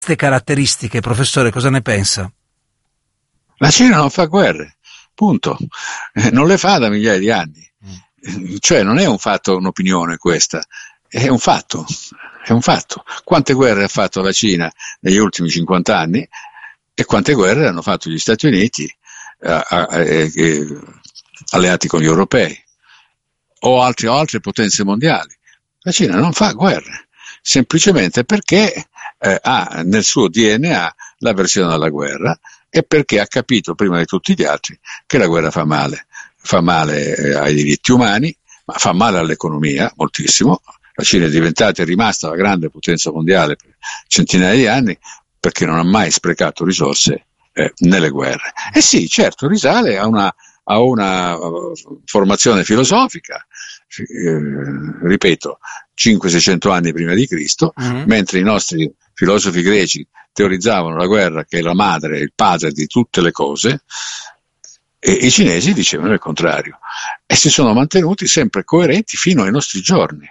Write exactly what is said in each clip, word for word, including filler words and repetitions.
queste caratteristiche, professore, cosa ne pensa? La Cina non fa guerre, punto. Eh, non le fa da migliaia di anni. Mm. Cioè non è un fatto, un'opinione questa, è un fatto, è un fatto. Quante guerre ha fatto la Cina negli ultimi cinquanta anni e quante guerre hanno fatto gli Stati Uniti eh, eh, eh, alleati con gli europei o, altri, o altre potenze mondiali. La Cina non fa guerre, semplicemente perché eh, ha nel suo D N A l'avversione alla guerra e perché ha capito prima di tutti gli altri che la guerra fa male, fa male eh, ai diritti umani, ma fa male all'economia moltissimo. La Cina è diventata e rimasta la grande potenza mondiale per centinaia di anni perché non ha mai sprecato risorse eh, nelle guerre. E sì, certo, risale a una, a una uh, formazione filosofica, eh, ripeto, cinquecento seicento anni prima di Cristo, mm-hmm. mentre i nostri filosofi greci teorizzavano la guerra che è la madre, il padre di tutte le cose, e i cinesi dicevano il contrario e si sono mantenuti sempre coerenti fino ai nostri giorni.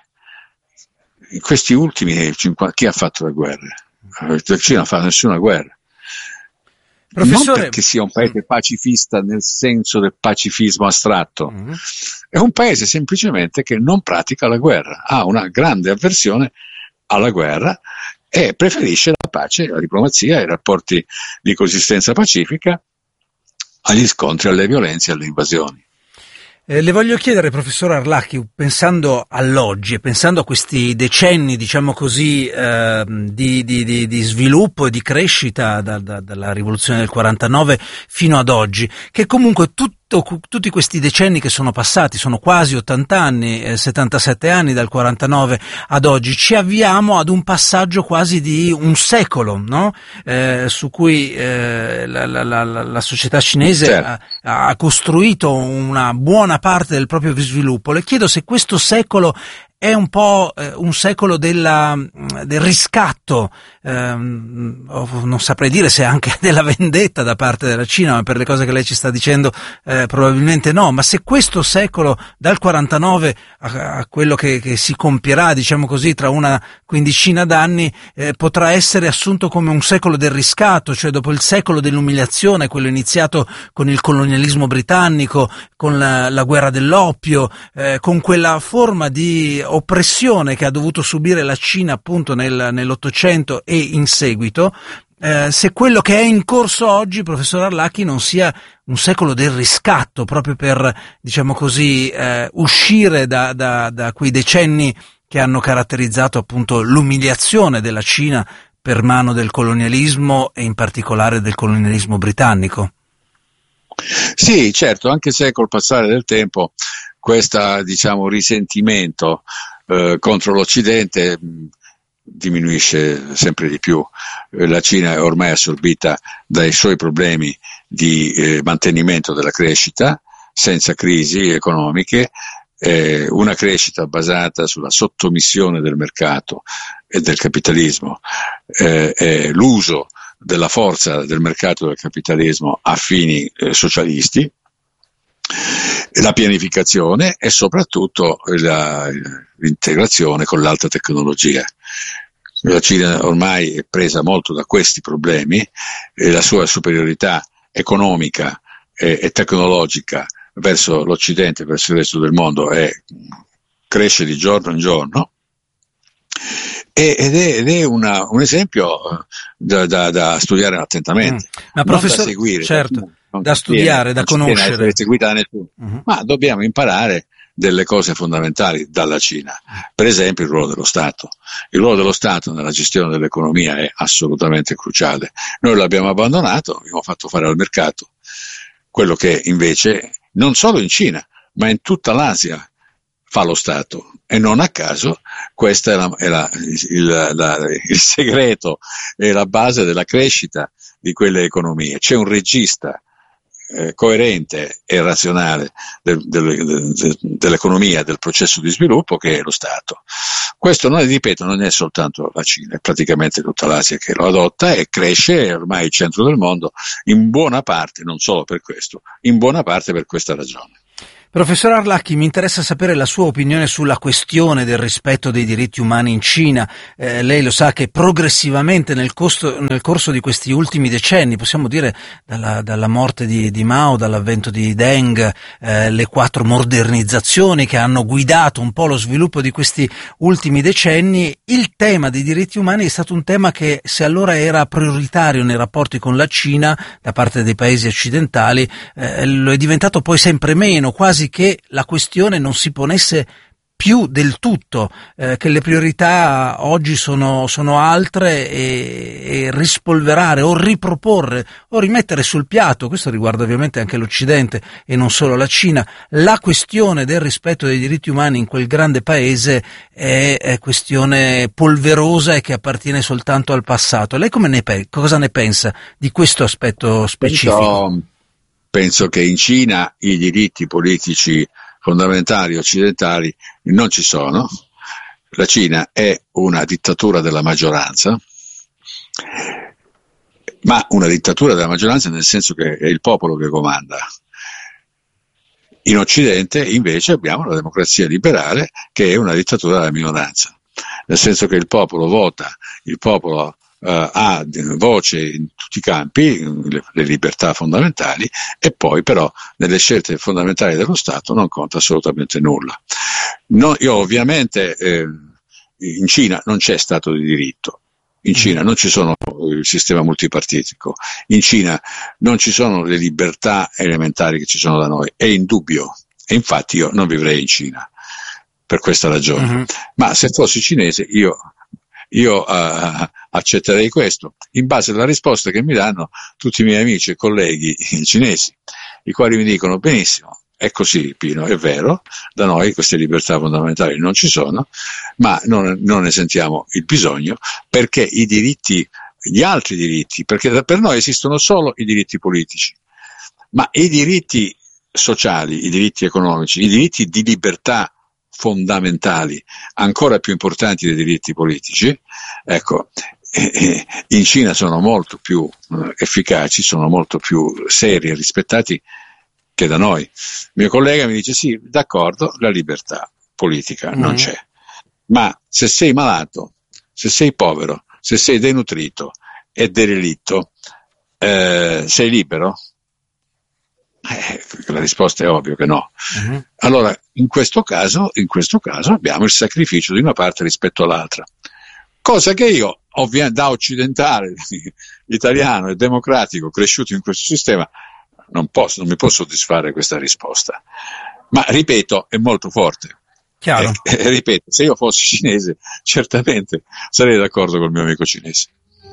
In questi ultimi cinquanta, chi ha fatto le guerre? La Cina non fa nessuna guerra. Professore... Non perché sia un paese pacifista nel senso del pacifismo astratto, mm-hmm. è un paese semplicemente che non pratica la guerra, ha una grande avversione alla guerra e preferisce la pace, la diplomazia, i rapporti di coesistenza pacifica agli scontri, alle violenze e alle invasioni. Eh, le voglio chiedere, professor Arlacchi, pensando all'oggi e pensando a questi decenni, diciamo così, eh, di, di, di, di sviluppo e di crescita da, da, dalla rivoluzione del quarantanove fino ad oggi, che comunque tutto, tutti questi decenni che sono passati, sono quasi ottanta anni, eh, settantasette anni dal quarantanove ad oggi, ci avviamo ad un passaggio quasi di un secolo, no? Eh, su cui eh, la, la, la, la società cinese certo. ha, ha costruito una buona parte del proprio sviluppo. Le chiedo se questo secolo è un po' eh, un secolo della, del riscatto, ehm, non saprei dire se anche della vendetta da parte della Cina, ma per le cose che lei ci sta dicendo eh, probabilmente no, ma se questo secolo dal quarantanove a, a quello che, che si compierà, diciamo così, tra una quindicina d'anni, eh, potrà essere assunto come un secolo del riscatto, cioè dopo il secolo dell'umiliazione, quello iniziato con il colonialismo britannico, con la, la guerra dell'oppio, eh, con quella forma di oppressione che ha dovuto subire la Cina appunto nel, nell'Ottocento e in seguito, eh, se quello che è in corso oggi, professor Arlacchi, non sia un secolo del riscatto, proprio per, diciamo così, eh, uscire da, da, da quei decenni che hanno caratterizzato appunto l'umiliazione della Cina per mano del colonialismo e in particolare del colonialismo britannico. Sì, certo, anche se col passare del tempo questo, diciamo, risentimento eh, contro l'Occidente mh, diminuisce sempre di più. Eh, la Cina è ormai assorbita dai suoi problemi di eh, mantenimento della crescita senza crisi economiche, eh, una crescita basata sulla sottomissione del mercato e del capitalismo, eh, eh, l'uso della forza del mercato e del capitalismo a fini eh, socialisti, la pianificazione e soprattutto la, l'integrazione con l'alta tecnologia. La Cina ormai è presa molto da questi problemi e la sua superiorità economica e, e tecnologica verso l'Occidente, verso il resto del mondo è, cresce di giorno in giorno. Ed è, ed è una, un esempio da, da, da studiare attentamente, mm. Ma non professor, da seguire, certo, da, da studiare, da conoscere, seguita da nessuno, uh-huh. ma dobbiamo imparare delle cose fondamentali dalla Cina. Per esempio il ruolo dello Stato. Il ruolo dello Stato nella gestione dell'economia è assolutamente cruciale. Noi l'abbiamo abbandonato, abbiamo fatto fare al mercato quello che invece non solo in Cina, ma in tutta l'Asia fa lo Stato, e non a caso questo è, la, è la, il, la, il segreto e la base della crescita di quelle economie. C'è un regista eh, coerente e razionale del, del, del, dell'economia, del processo di sviluppo, che è lo Stato. Questo, non, ripeto, non è soltanto la Cina, è praticamente tutta l'Asia che lo adotta e cresce, è ormai il centro del mondo, in buona parte, non solo per questo, in buona parte per questa ragione. Professor Arlacchi, mi interessa sapere la sua opinione sulla questione del rispetto dei diritti umani in Cina. Eh, lei lo sa che progressivamente nel, costo, nel corso di questi ultimi decenni, possiamo dire dalla, dalla morte di, di Mao, dall'avvento di Deng, eh, le quattro modernizzazioni che hanno guidato un po' lo sviluppo di questi ultimi decenni, il tema dei diritti umani è stato un tema che, se allora era prioritario nei rapporti con la Cina da parte dei paesi occidentali, eh, lo è diventato poi sempre meno, quasi che la questione non si ponesse più del tutto, eh, che le priorità oggi sono, sono altre e, e rispolverare o riproporre o rimettere sul piatto, questo riguarda ovviamente anche l'Occidente e non solo la Cina, la questione del rispetto dei diritti umani in quel grande paese è, è questione polverosa e che appartiene soltanto al passato. Lei come ne pe- cosa ne pensa di questo aspetto specifico? Penso, penso che in Cina i diritti politici fondamentali occidentali non ci sono. La Cina è una dittatura della maggioranza, ma una dittatura della maggioranza nel senso che è il popolo che comanda. In Occidente invece abbiamo la democrazia liberale, che è una dittatura della minoranza, nel senso che il popolo vota, il popolo Uh, ha voce in tutti i campi, le, le libertà fondamentali, e poi però nelle scelte fondamentali dello Stato non conta assolutamente nulla. No, io ovviamente eh, in Cina non c'è Stato di diritto, in Cina non ci sono il sistema multipartitico, in Cina non ci sono le libertà elementari che ci sono da noi, è indubbio, e infatti io non vivrei in Cina per questa ragione. Uh-huh. Ma se fossi cinese io Io uh, accetterei questo, in base alla risposta che mi danno tutti i miei amici e colleghi cinesi, i quali mi dicono: benissimo, è così Pino, è vero, da noi queste libertà fondamentali non ci sono, ma non, non ne sentiamo il bisogno, perché i diritti, gli altri diritti, perché per noi esistono solo i diritti politici, ma i diritti sociali, i diritti economici, i diritti di libertà fondamentali, ancora più importanti dei diritti politici, ecco, eh, in Cina sono molto più eh, efficaci, sono molto più seri e rispettati che da noi. Il mio collega mi dice: sì, d'accordo, la libertà politica non mm. c'è, ma se sei malato, se sei povero, se sei denutrito e derelitto, eh, sei libero? Eh, la risposta è ovvio che no. Uh-huh. Allora, in questo caso, in questo caso abbiamo il sacrificio di una parte rispetto all'altra, cosa che io, ovviamente, da occidentale, italiano e democratico, cresciuto in questo sistema, non posso, non mi può soddisfare questa risposta. Ma ripeto, è molto forte. Chiaro. E, e, ripeto, se io fossi cinese, certamente sarei d'accordo col mio amico cinese.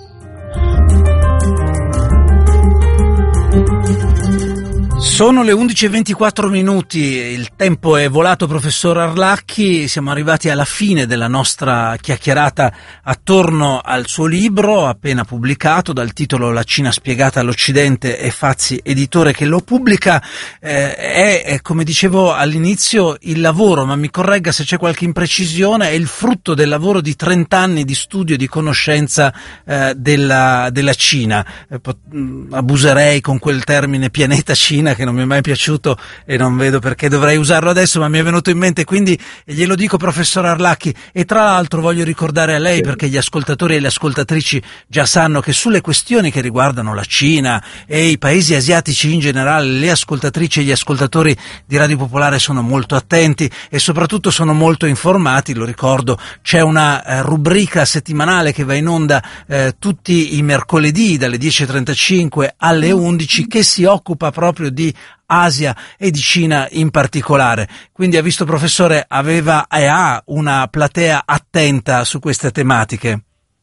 Sono le undici e ventiquattro minuti, il tempo è volato, professor Arlacchi, siamo arrivati alla fine della nostra chiacchierata attorno al suo libro appena pubblicato dal titolo La Cina spiegata all'Occidente, e Fazzi editore che lo pubblica. Eh, è, è, come dicevo all'inizio, il lavoro, ma mi corregga se c'è qualche imprecisione, è il frutto del lavoro di trent'anni di studio e di conoscenza eh, della, della Cina. Eh, pot- abuserei con quel termine pianeta Cina che non mi è mai piaciuto e non vedo perché dovrei usarlo adesso, ma mi è venuto in mente, quindi glielo dico, professor Arlacchi. E tra l'altro voglio ricordare a lei, perché gli ascoltatori e le ascoltatrici già sanno che sulle questioni che riguardano la Cina e i paesi asiatici in generale, le ascoltatrici e gli ascoltatori di Radio Popolare sono molto attenti e soprattutto sono molto informati. Lo ricordo, c'è una eh, rubrica settimanale che va in onda eh, tutti i mercoledì dalle dieci e trentacinque alle undici, che si occupa proprio di Asia e di Cina in particolare. Quindi ha visto, professore, aveva e ha una platea attenta su queste tematiche.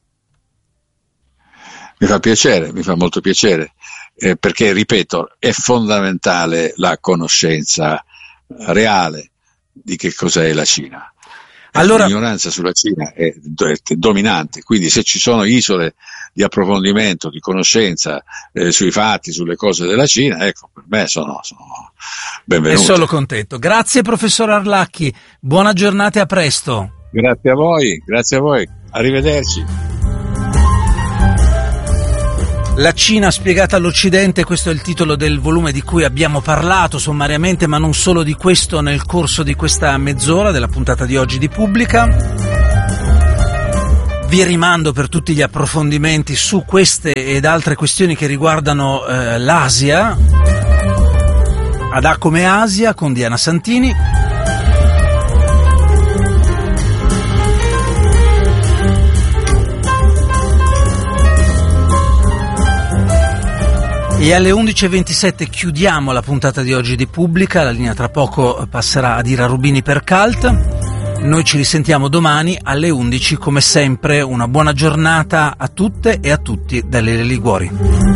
Mi fa piacere, mi fa molto piacere, eh, perché, ripeto, è fondamentale la conoscenza reale di che cos'è la Cina. Allora, l'ignoranza sulla Cina è, è dominante, quindi se ci sono isole di approfondimento, di conoscenza eh, sui fatti, sulle cose della Cina, ecco, per me sono, sono benvenute. È solo contento. Grazie professor Arlacchi, buona giornata e a presto. Grazie a voi, grazie a voi, arrivederci. La Cina spiegata all'Occidente, questo è il titolo del volume di cui abbiamo parlato sommariamente, ma non solo di questo, nel corso di questa mezz'ora della puntata di oggi di Pubblica. Vi rimando per tutti gli approfondimenti su queste ed altre questioni che riguardano eh, l'Asia, ad A come Asia con Diana Santini. E alle undici e ventisette chiudiamo la puntata di oggi di Pubblica, la linea tra poco passerà ad Ira Rubini per Cult. Noi ci risentiamo domani alle undici, come sempre una buona giornata a tutte e a tutti da Lele Liguori.